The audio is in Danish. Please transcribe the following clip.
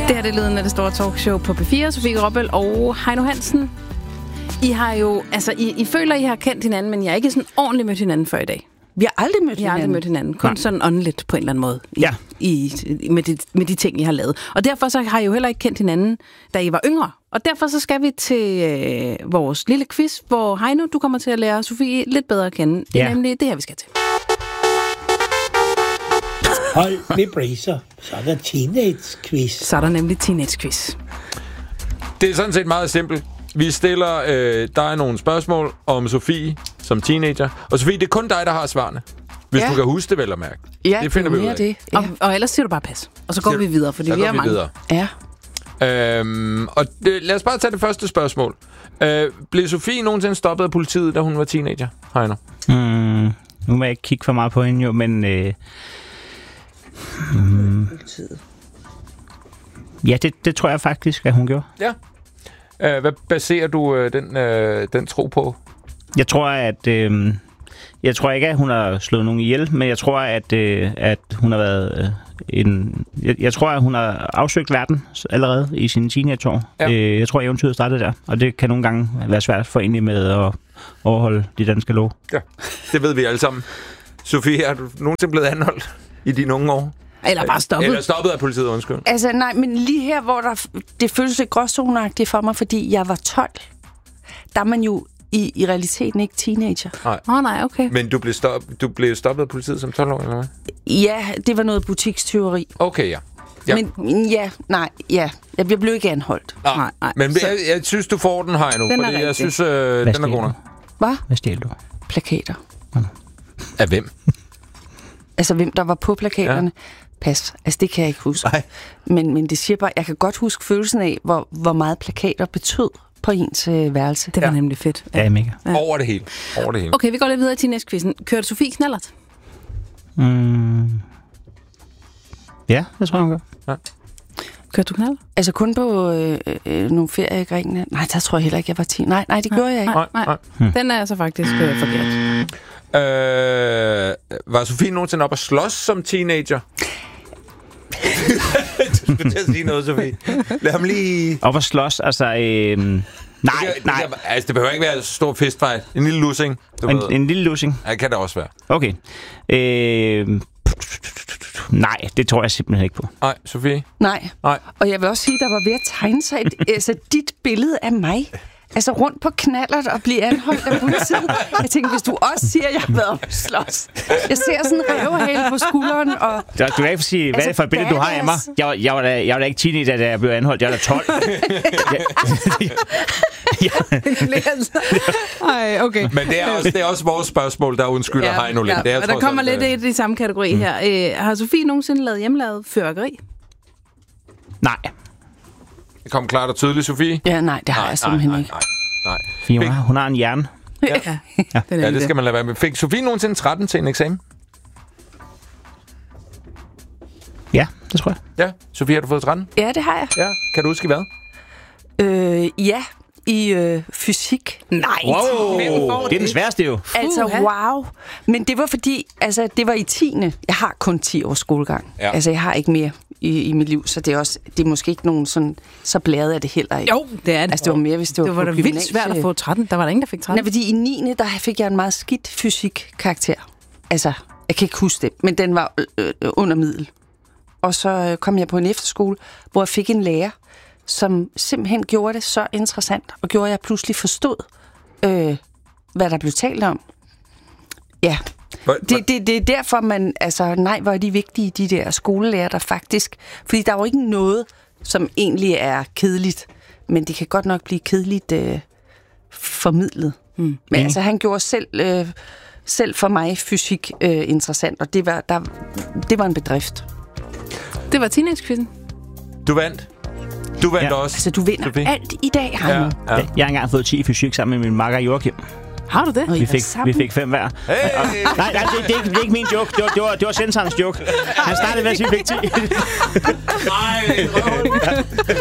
Det her det er lyden af det store talkshow på P4. Sofie Gråbøl og Heino Hansen. I har jo, altså, I føler, I har kendt hinanden, men I har ikke sådan ordentligt mødt hinanden før i dag. Vi har aldrig mødt hinanden. Aldrig mødt hinanden. Kun sådan åndeligt på en eller anden måde. Ja. Med de ting, I har lavet. Og derfor så har I jo heller ikke kendt hinanden, da I var yngre. Og derfor så skal vi til vores lille quiz, hvor Heino, du kommer til at lære Sofie lidt bedre at kende. Det er nemlig det her, vi skal til. Hold med bracer. Så er der teenage-quiz. Så er der nemlig teenage-quiz. Det er sådan set meget simpelt. Vi stiller dig nogle spørgsmål om Sofie som teenager. Og Sofie, det er kun dig, der har svarene. Hvis du kan huske det, vel at mærke. Ja, det finder vi ud af. det. Ja. Og ellers siger du bare pas. Og så går vi videre, fordi vi er mange. Videre. Ja. Lad os bare tage det første spørgsmål. Blev Sofie nogensinde stoppet af politiet, da hun var teenager? Heino? Nu må jeg ikke kigge for meget på hende jo, men... Ja, det tror jeg faktisk, at hun gjorde. Ja. Hvad baserer du den tro på? Jeg tror, at... jeg tror ikke, at hun har slået nogen ihjel, men jeg tror, at hun har været jeg tror, at hun har afsøgt verden allerede i sine teenageår. Ja. Jeg tror, at eventyret startede der, og det kan nogle gange være svært for egentlig med at overholde de danske lov. Ja, det ved vi alle sammen. Sofie, er du nogensinde blevet anholdt i dine unge år? Eller bare stoppet. Eller stoppet af politiet, undskyld. Altså nej, men lige her, hvor det føles lidt gråzoneagtigt for mig, fordi jeg var 12. Der er man jo i realiteten ikke teenager. Nej. Nej, okay. Men du blev stoppet af politiet som 12 år, eller hvad? Ja, det var noget butikstyveri. Okay, ja. Men jeg blev ikke anholdt. Nej. Men jeg synes, du får den, Heino, Den er fordi jeg rigtig. synes, den er god nok. Hvad stjal du? Plakater. Af hvem? Altså, hvem der var på plakaterne. Ja. Pas. Altså, det kan jeg ikke huske. Nej. Men det siger bare, jeg kan godt huske følelsen af, hvor meget plakater betød på ens værelse. Det var nemlig fedt. Ja, mega. Ja. Over det hele. Okay, vi går lidt videre i teenage-quizzen. Kørte Sofie knallert? Ja, det tror jeg, hun gør. Ja. Kørte du knallert? Altså kun på nogle ferier i Grækenland. Nej, der tror jeg heller ikke, jeg var 10. Nej, det gjorde jeg ikke. Nej. Den er altså faktisk forkert. Var Sofie nogensinde op at slås som teenager? Du skulle til at sige noget, Sofie. Lad ham lige... Op at slås, altså... Nej. Altså, det behøver ikke være en stor fistfight. En lille lussing. En lille lussing? Ja, kan det også være. Okay. Nej, det tror jeg simpelthen ikke på. Nej, Sofie? Nej. Og jeg vil også sige, der var ved at tegne sig dit billede af mig. Altså rundt på knallert og blive anholdt af politiet. Jeg tænker, hvis du også siger, at jeg har været op at slås. Jeg ser sådan en rævehale på skulderen. Og du kan ikke sige, hvad er det for et billede, du har af mig? Jeg var da ikke teenager, da jeg blev anholdt. Jeg var da 12. Ej, okay. Men det er også vores spørgsmål, der undskylder Heino lidt. Ja, og der kommer lidt i de samme kategori her. Har Sofie nogensinde lavet hjemmelavet fyrværkeri? Nej. Det kom klart og tydeligt, Sofie. Ja, nej, det har jeg simpelthen ikke. Nej. Hun har en hjerne. Ja, det skal man lade være med. Fik Sofie nogensinde 13 til en eksamen? Ja, det tror jeg. Ja. Sofie, har du fået 13? Ja, det har jeg. Ja. Kan du huske hvad? Ja, i fysik. Nej. Wow. Det er den sværeste jo. Altså, wow. Men det var fordi, altså, det var i 10. Jeg har kun 10 års skolegang. Ja. Altså, jeg har ikke mere i mit liv, så det er måske ikke nogen sådan, så blæret af det heller ikke. Jo, det er det. Altså, det var mere, hvis det var da vildt svært at få 13. Der var der ingen, der fik 13. Nej, fordi i 9. der fik jeg en meget skidt fysik-karakter. Altså, jeg kan ikke huske det, men den var under middel. Og så kom jeg på en efterskole, hvor jeg fik en lærer, som simpelthen gjorde det så interessant, og gjorde, at jeg pludselig forstod, hvad der blev talt om. Ja. Det er derfor, man... Altså, nej, hvor er de vigtige, de der skolelærer, der faktisk... Fordi der er jo ikke noget, som egentlig er kedeligt, men det kan godt nok blive kedeligt formidlet. Men altså, han gjorde selv for mig fysik interessant, og det var en bedrift. Det var teenage-quizzen. Du vandt. Du vandt også. Altså, du vinder Sofie. alt i dag, Heino. Ja. Jeg har engang fået 10 i fysik sammen med min makker Joachim. Har du det? Vi fik 5 hver. Hey! Nej, det er ikke min joke. Det var Sensorens joke. Han startede med at sige, vi fik 10. Nej,